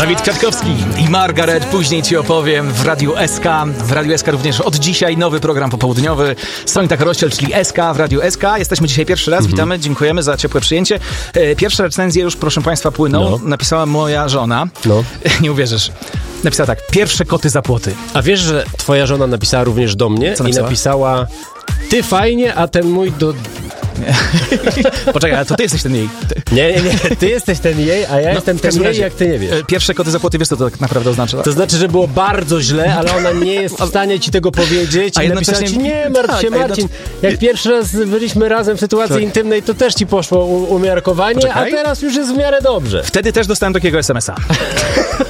Dawid Kwiatkowski i Margaret, później ci opowiem w Radiu SK. W Radiu SK również od dzisiaj nowy program popołudniowy. Sonita Korościel, czyli SK w Radiu SK. Jesteśmy dzisiaj pierwszy raz, witamy, dziękujemy za ciepłe przyjęcie. Pierwsze recenzje już, proszę państwa, płyną. Napisała moja żona. Nie uwierzysz. Napisała tak, pierwsze koty za płoty. A wiesz, że twoja żona napisała również do mnie i napisała: ty fajnie, a ten mój do... Poczekaj, ale to ty jesteś ten jej. Nie, ty jesteś ten jej, a ja jestem ten jej, jak ty nie wiesz. Pierwsze koty za płoty, wiesz co to tak naprawdę oznacza? To znaczy, że było bardzo źle, ale ona nie jest w stanie ci tego powiedzieć i napisała ci: nie, martw się, Marcin, jak pierwszy raz byliśmy razem w sytuacji intymnej, to też ci poszło umiarkowanie, a teraz już jest w miarę dobrze. Wtedy też dostałem takiego SMS-a.